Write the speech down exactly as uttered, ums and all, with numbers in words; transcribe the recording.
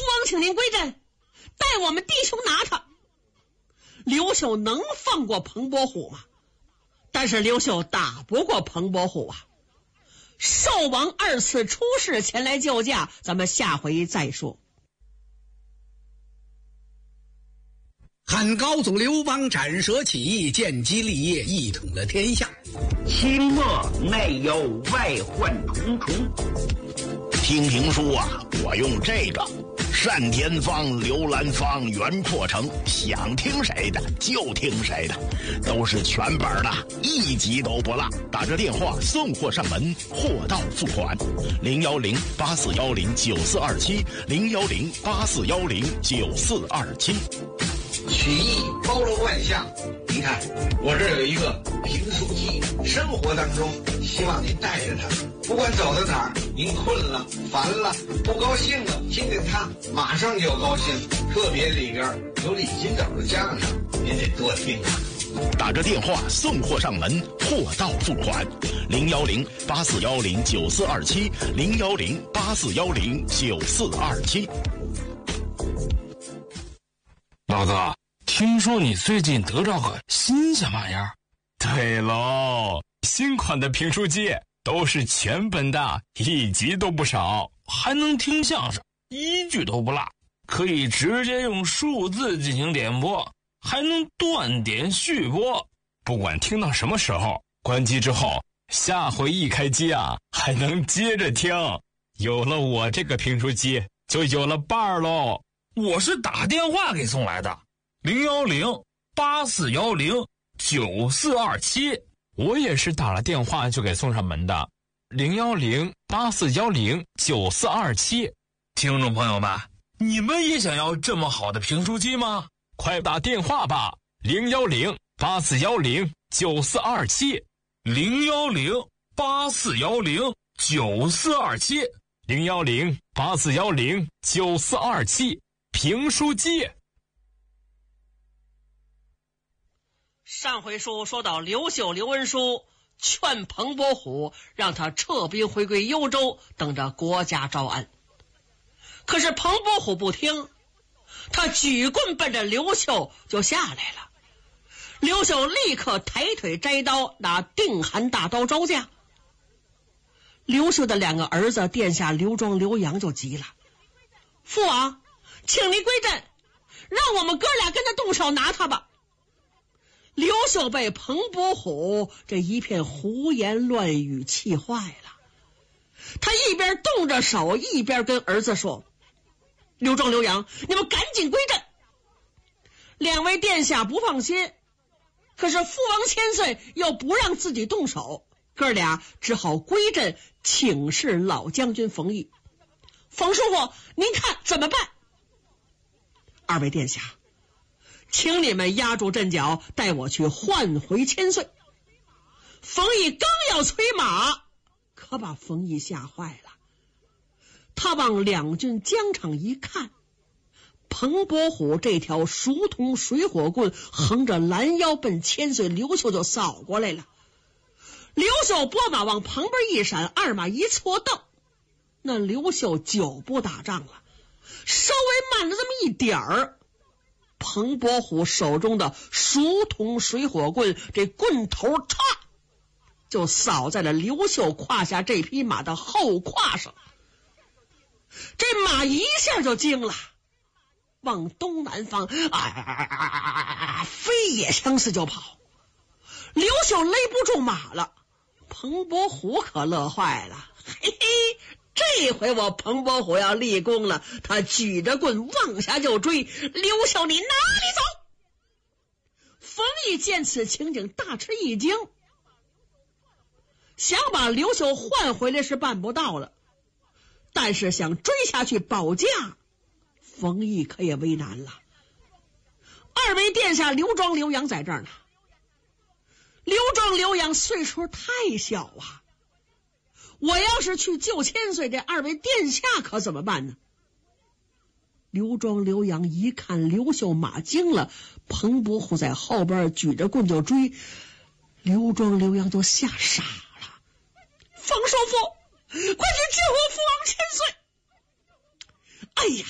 王请您归阵，带我们弟兄拿他。刘秀能放过彭伯虎吗？但是刘秀打不过彭伯虎啊。寿王二次出世前来救驾，咱们下回再说。 汉高祖刘邦斩蛇起义，建基立业，一统了天下。 清末内有外患重重。 听评书啊，我用这个单田芳、刘兰芳、袁阔成，想听谁的就听谁的，都是全本的，一集都不落。打着电话送货上门，货到付款。零幺零八四幺零九四二七，零幺零八四幺零九四二七。 曲艺包罗万象，您看我这有一个评书机，生活当中希望您带着它，不管走到哪儿，您困了、烦了、不高兴了，听听它，马上就高兴。特别里边有李金斗的相声，您得多听啊。 打着电话送货上门，货到付款。零幺零八四幺零九四二七，零幺零八四幺零九四二七。 老哥，听说你最近得着个新鲜玩意儿？对喽，新款的评书机都是全本的，一集都不少，还能听相声，一句都不落，可以直接用数字进行点播，还能断点续播。不管听到什么时候，关机之后，下回一开机啊，还能接着听。有了我这个评书机，就有了伴儿喽。我是打电话给送来的，零幺零八四幺零九四二七。我也是打了电话就给送上门的，零幺零八四幺零九四二七。听众朋友们，你们也想要这么好的评书机吗？快打电话吧，零幺零八四幺零九四二七，零幺零八四幺零九四二七，零幺零八四幺零九四二七。评书机。 上回书说到刘秀刘文书劝彭伯虎让他撤兵回归幽州，等着国家招安。可是彭伯虎不听，他举棍奔着刘秀就下来了。刘秀立刻抬腿摘刀，拿定寒大刀招架。刘秀的两个儿子殿下刘庄刘阳就急了，父王，请你归阵，让我们哥俩跟他动手拿他吧。刘秀被彭伯虎这一片胡言乱语气坏了，他一边动着手，一边跟儿子说：刘庄刘阳，你们赶紧归阵。两位殿下不放心，可是父王千岁又不让自己动手，哥俩只好归阵请示老将军冯异。冯叔父，您看怎么办？二位殿下，请你们压住阵脚，带我去唤回千岁。冯异刚要催马，可把冯异吓坏了。他往两军疆场一看，彭伯虎这条熟铜水火棍横着拦腰奔千岁刘秀就扫过来了。刘秀拨马往旁边一闪，二马一错蹬，那刘秀久不打仗了，稍微慢了这么一点儿，彭伯虎手中的熟铜水火棍这棍头嚓就扫在了刘秀胯下这匹马的后胯上。这马一下就惊了，往东南方啊飞也相似就跑。刘秀勒不住马了，彭伯虎可乐坏了，嘿嘿，这回我彭伯虎要立功了。他举着棍往下就追，刘秀你哪里走？冯异见此情景大吃一惊，想把刘秀换回来是办不到了，但是想追下去保驾，冯异可也为难了。二位殿下刘庄刘阳在这儿呢，刘庄刘阳岁数太小啊，我要是去救千岁，这二位殿下可怎么办呢？刘庄刘阳一看刘秀马惊了，彭伯虎在后边举着棍就追，刘庄刘阳都吓傻了。冯叔父，快去救我父王千岁！哎呀，